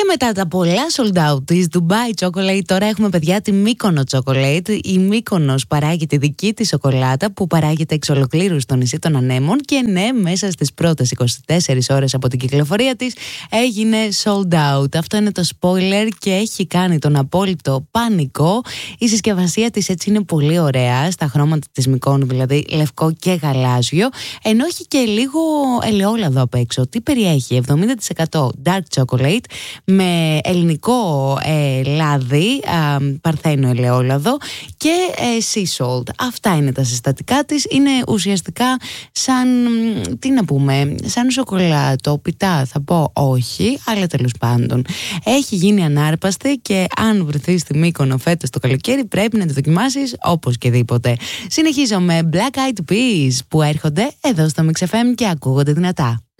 μετά τα πολλά sold out της Dubai Chocolate, τώρα έχουμε, παιδιά, τη Mykonos Chocolate. Η Mykonos παράγει τη δική της σοκολάτα που παράγεται εξ ολοκλήρου στο νησί των Ανέμων και ναι, μέσα στις πρώτες 24 ώρες από την κυκλοφορία της έγινε sold out. Αυτό είναι το spoiler και έχει κάνει τον απόλυτο πανικό. Η συσκευασία της έτσι είναι πολύ ωραία, στα χρώματα της Mykonos, δηλαδή λευκό και γαλάζιο, ενώ έχει και λίγο ελαιόλαδο απ' έξω. Τι περιέχει? 70% dark chocolate με ελληνικό λάδι, παρθένο ελαιόλαδο και sea salt. Αυτά είναι τα συστατικά της. Είναι ουσιαστικά σαν, τι να πούμε, σαν σοκολατόπιτα θα πω, όχι, αλλά τέλος πάντων έχει γίνει ανάρπαστη και αν βρεθείς στη Μύκονο φέτος το καλοκαίρι πρέπει να τη δοκιμάσεις οπωσδήποτε. Συνεχίζω με Black Eyed Peas που έρχονται εδώ στο Mix FM και ακούγονται δυνατά.